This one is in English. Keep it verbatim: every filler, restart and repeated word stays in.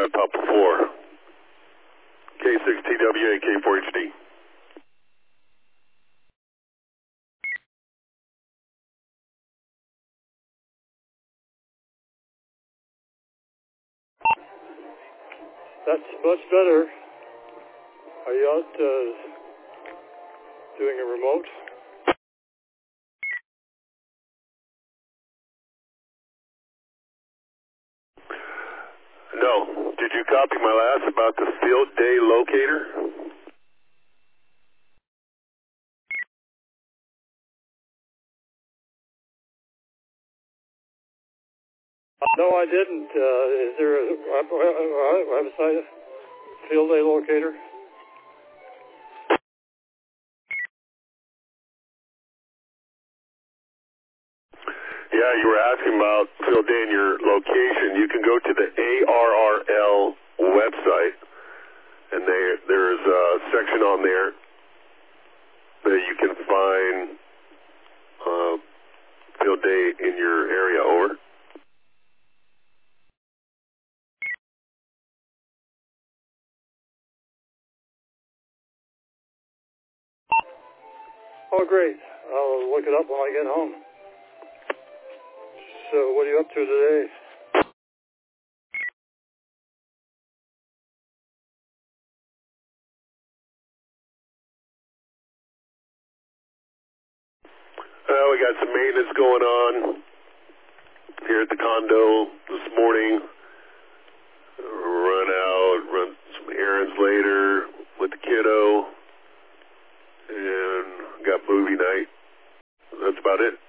uh, Papa four. K six T W A, K four H D. That's much better. Are you out uh, doing a remote? No. Did you copy my last about the field day locator? No, I didn't. Uh, is there a, a website, field day locator? Yeah, you were asking about field day and your location. You can go to the A R R L website, and they, there's a section on there that you can find uh, field day in your area. Over. Oh, great. I'll look it up when I get home. So what are you up to today? Well, we got some maintenance going on here at the condo this morning. Run out, run some errands later with the kiddo, and got movie night. That's about it.